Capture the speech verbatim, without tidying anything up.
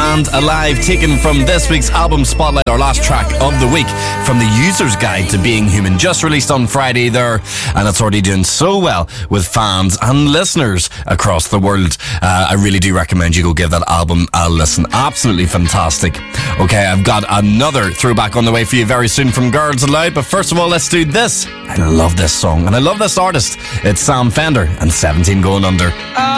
and Alive, taken from this week's album Spotlight, our last track of the week from the User's Guide to Being Human, just released on Friday there, and it's already doing so well with fans and listeners across the world. Uh, I really do recommend you go give that album a listen. Absolutely fantastic. Okay, I've got another throwback on the way for you very soon from Girls Aloud, but first of all, let's do this. I love this song, and I love this artist. It's Sam Fender and seventeen Going Under.